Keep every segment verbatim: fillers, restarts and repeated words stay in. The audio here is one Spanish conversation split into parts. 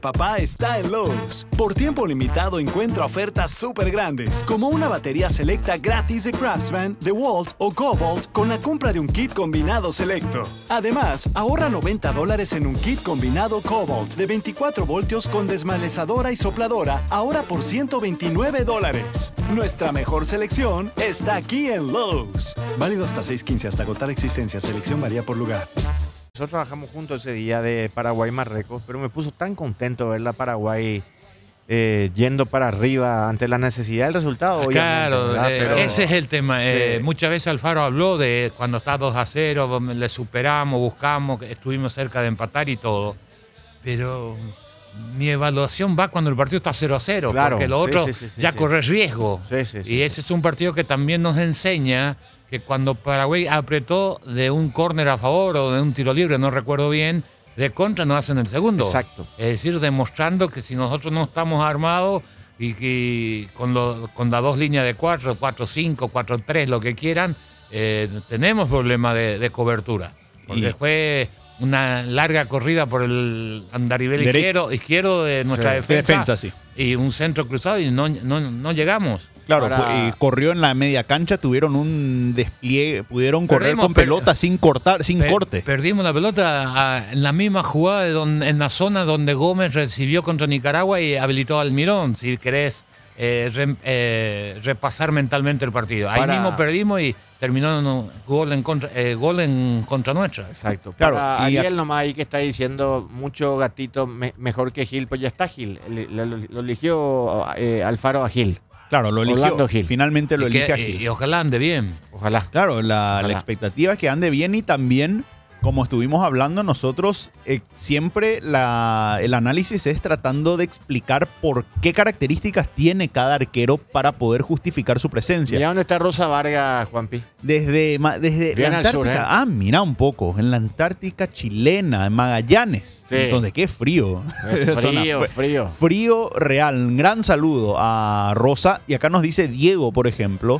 Papá está en Lowe's. Por tiempo limitado encuentra ofertas súper grandes, como una batería selecta gratis de Craftsman, DeWalt o Cobalt con la compra de un kit combinado selecto. Además, ahorra noventa dólares en un kit combinado Cobalt de veinticuatro voltios con desmalezadora y sopladora, ahora por ciento veintinueve dólares. Nuestra mejor selección está aquí en Lowe's. Válido hasta seis quince hasta agotar existencia. Selección varía por lugar. Nosotros trabajamos juntos ese día de Paraguay-Marruecos, pero me puso tan contento ver la Paraguay eh, yendo para arriba ante la necesidad del resultado. Claro, ¿verdad? eh, Pero, ese es el tema. sí. Eh, muchas veces Alfaro habló de cuando está dos a cero, le superamos, buscamos, estuvimos cerca de empatar y todo. Pero mi evaluación va cuando el partido está cero a cero, Claro, porque lo sí, otro sí, sí, sí, ya sí. corre riesgo. Sí, sí, sí, y sí. ese es un partido que también nos enseña que cuando Paraguay apretó de un córner a favor o de un tiro libre, no recuerdo bien, de contra nos hacen el segundo. Exacto. Es decir, demostrando que si nosotros no estamos armados y que con, lo, con las dos líneas de cuatro, cuatro cinco, cuatro tres, lo que quieran, eh, tenemos problemas de, de cobertura. Porque Y- fue una larga corrida por el andarivel Dere- izquierdo, izquierdo de nuestra Sí. defensa, Defensa, sí. y un centro cruzado y no, no, no llegamos. Claro, Para- fu- y corrió en la media cancha, tuvieron un despliegue, pudieron correr Perdimos, con per- pelota sin cortar, sin Per- corte. Perdimos la pelota ah, en la misma jugada de donde, en la zona donde Gómez recibió contra Nicaragua y habilitó a Almirón, si querés eh, re- eh, repasar mentalmente el partido. Ahí Para- mismo perdimos y terminó no, gol, en contra, eh, gol en contra nuestra. Exacto. Claro, Para y a- Ariel nomás ahí que está diciendo mucho gatito me- mejor que Gil, pues ya está Gil. Le- le- Lo, lo eligió eh, Alfaro a Gil. Claro, lo eligió. Orlando Gil. Finalmente lo Y, que- elige a y- Gil. y ojalá ande bien. Ojalá. Claro, la, Ojalá. la expectativa es que ande bien y también, como estuvimos hablando nosotros, eh, siempre la, el análisis es tratando de explicar por qué características tiene cada arquero para poder justificar su presencia. Mira dónde está Rosa Vargas, Juanpi. Desde, ma- desde Bien la al sur, Antártica. ¿eh? Ah, mira un poco. En la Antártica chilena, en Magallanes. Sí. Entonces, qué frío. Eh, Zona Frío, fr- frío. Frío real. Un gran saludo a Rosa. Y acá nos dice Diego, por ejemplo,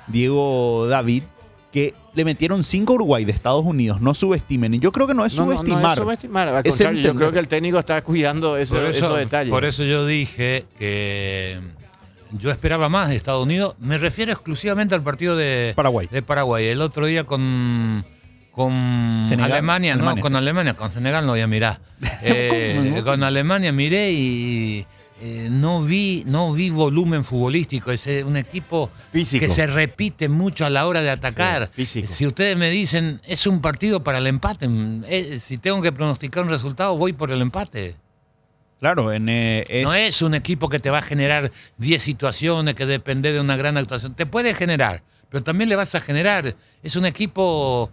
Diego David, que le metieron cinco a Uruguay de Estados Unidos. No subestimen. Y yo creo que no es No, no, subestimar. no es subestimar. Al Es contrario, yo entender. creo que el técnico está cuidando eso- Por esos detalles. por eso yo dije que yo esperaba más de Estados Unidos. Me refiero exclusivamente al partido de Paraguay. de Paraguay. El otro día con, con Senegal, Alemania, no, Alemania, con sí. Alemania, con Senegal no voy a mirar. Eh, ¿Cómo no? con Alemania miré y eh, no vi no vi volumen futbolístico. Es eh, un equipo Físico. que se repite mucho a la hora de atacar. Sí, físico. Si ustedes me dicen, es un partido para el empate. Eh, si tengo que pronosticar un resultado, voy por el empate. Claro, en, eh, es, No es un equipo que te va a generar diez situaciones, que depende de una gran actuación. Te puede generar, pero también le vas a generar. Es un equipo,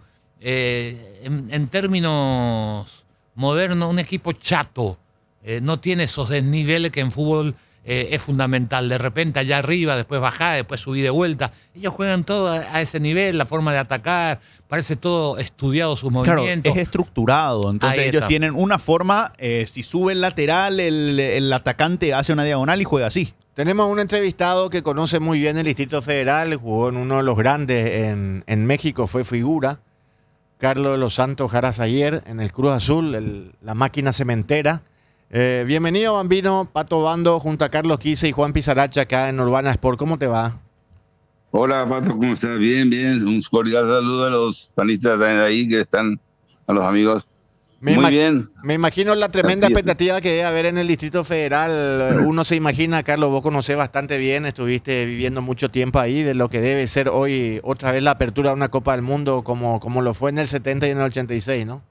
eh, en, en términos modernos, un equipo chato. Eh, no tiene esos desniveles que en fútbol eh, es fundamental. De repente allá arriba, después bajar, después subir de vuelta. Ellos juegan todo a, a ese nivel, la forma de atacar. Parece todo estudiado sus Claro, movimientos. es estructurado. Entonces Ahí ellos está. tienen una forma, eh, si sube el lateral, el, el atacante hace una diagonal y juega así. Tenemos un entrevistado que conoce muy bien el Distrito Federal, jugó en uno de los grandes en, en México, fue figura. Carlos de los Santos Jarasayer en el Cruz Azul, el- la máquina cementera. Eh, bienvenido, Bambino, Pato Bando, junto a Carlos Quise y Juan Pizarracha acá en Urbana Sport. ¿Cómo te va? Hola, Pato, ¿cómo estás? Bien, bien. Un cordial saludo a los panistas de ahí que están, a los amigos. Me Muy imag- bien. Me imagino la tremenda Así es. expectativa que debe haber en el Distrito Federal. Uno se imagina, Carlos, vos conocés bastante bien, estuviste viviendo mucho tiempo ahí, de lo que debe ser hoy otra vez la apertura de una Copa del Mundo como, como lo fue en el setenta y en el ochenta y seis, ¿no?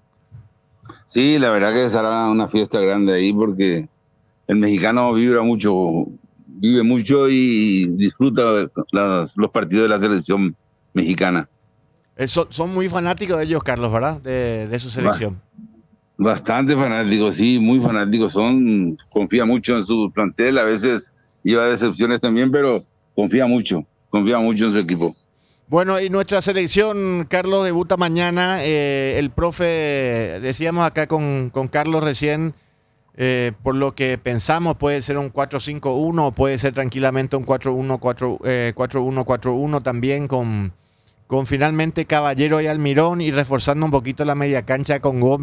Sí, la verdad que será una fiesta grande ahí porque el mexicano vibra mucho, vive mucho y disfruta las- los partidos de la selección mexicana. Eh, son, son muy fanáticos de ellos, Carlos, ¿verdad? De, de su selección. Bastante fanáticos, sí, muy fanáticos son, confía mucho en su plantel, a veces lleva decepciones también, pero confía mucho, confía mucho en su equipo. Bueno, y nuestra selección, Carlos, debuta mañana. Eh, el profe, decíamos acá con, con Carlos recién, eh, por lo que pensamos, puede ser un cuatro cinco uno o puede ser tranquilamente un cuatro uno cuatro uno también con, con finalmente Caballero y Almirón y reforzando un poquito la media cancha con Gómez.